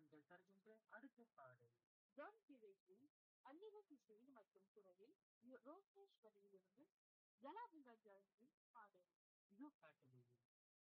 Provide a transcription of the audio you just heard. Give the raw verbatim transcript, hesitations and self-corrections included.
நீங்கள் தருகின்ற அடுத்த பாடல் ஜான் திரைக்கு அன்னிவன் இசை மற்றும் குரலில் ரோகேஸ்வரியிலிருந்து ஜலாபுங்கா ஜானகி பாடல். இதோ காட்டுது